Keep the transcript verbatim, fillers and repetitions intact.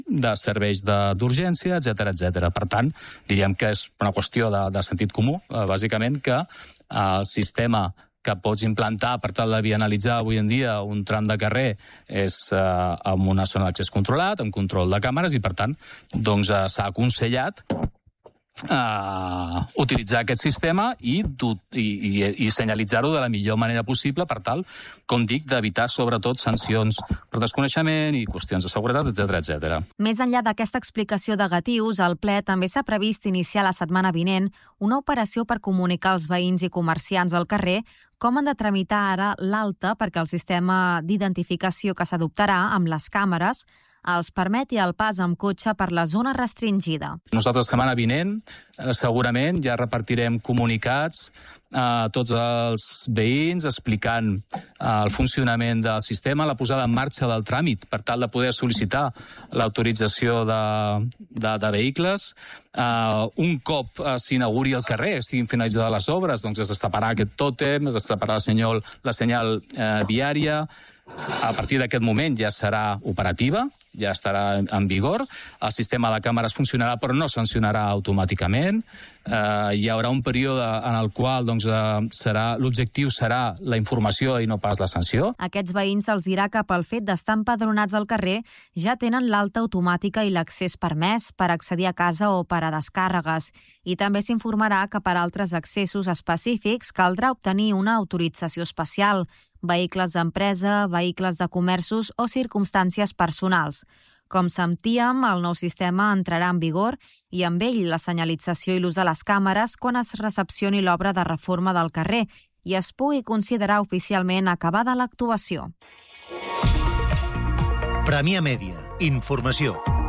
de serveis d'urgència, etcètera, etcètera. Per tant, diríem que és una qüestió de, de sentit comú, eh, bàsicament, que el sistema que pots implantar per tal de vianalitzar avui en dia un tram de carrer és eh, amb una zona d'accés controlat, amb control de càmeres, i per tant doncs, eh, s'ha aconsellat Uh, utilitzar aquest sistema i, i, i, i senyalitzar-ho de la millor manera possible per tal, com dic, d'evitar sobretot sancions per desconeixement i qüestions de seguretat, etcètera, etcètera. Més enllà d'aquesta explicació de gatius, al ple també s'ha previst iniciar la setmana vinent una operació per comunicar als veïns i comerciants al carrer com han de tramitar ara l'alta perquè el sistema d'identificació que s'adoptarà amb les càmeres els permeti el pas amb cotxe per la zona restringida. Nosaltres, setmana vinent, eh, segurament ja repartirem comunicats a tots els veïns explicant eh, el funcionament del sistema, la posada en marxa del tràmit per tal de poder sol·licitar l'autorització de, de, de vehicles. Uh, un cop uh, s'inauguri el carrer, estiguin finalitzades les obres, doncs es destaparà aquest tòtem, es destaparà la senyal, la senyal uh, viària. A partir d'aquest moment ja serà operativa, ja estarà en vigor. El sistema de càmeres funcionarà, però no sancionarà automàticament. Eh, hi haurà un període en el qual doncs, eh, serà l'objectiu serà la informació i no pas la sanció. Aquests veïns se'ls dirà que pel fet d'estar empadronats al carrer ja tenen l'alta automàtica i l'accés permès per accedir a casa o per a descàrregues. I també s'informarà que per altres accessos específics caldrà obtenir una autorització especial, vehicles d'empresa, vehicles de comerços o circumstàncies personals. Com sentíem, el nou sistema entrarà en vigor i amb ell la senyalització i l'ús de les càmeres quan es recepcioni l'obra de reforma del carrer i es pugui considerar oficialment acabada l'actuació. Premià Mèdia. Informació.